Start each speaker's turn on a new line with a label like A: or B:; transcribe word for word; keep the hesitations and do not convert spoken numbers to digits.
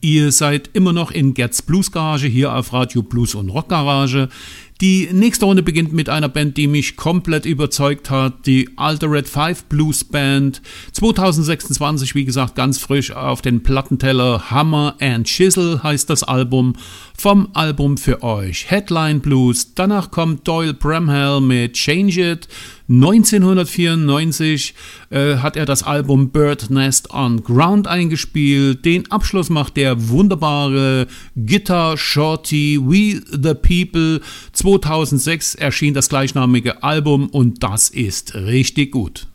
A: Ihr seid immer noch in Gerds Blues Garage hier auf Radio Blues und Rock Garage. Die nächste Runde beginnt mit einer Band, die mich komplett überzeugt hat, die Altered Five Blues Band. zwanzig sechsundzwanzig, wie gesagt, ganz frisch auf den Plattenteller. Hammer and Chisel heißt das Album. Vom Album für euch Headline Blues. Danach kommt Doyle Bramhall mit Change It. neunzehnhundertvierundneunzig äh, hat er das Album Bird Nest on Ground eingespielt. Den Abschluss macht der wunderbare Guitar Shorty We the People. zweitausendsechs erschien das gleichnamige Album und das ist richtig gut.